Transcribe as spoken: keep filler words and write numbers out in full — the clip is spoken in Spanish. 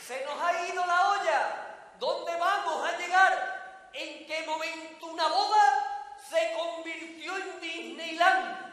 Se nos ha ido la olla. ¿Dónde vamos a llegar? ¿En qué momento una boda se convirtió en Disneyland?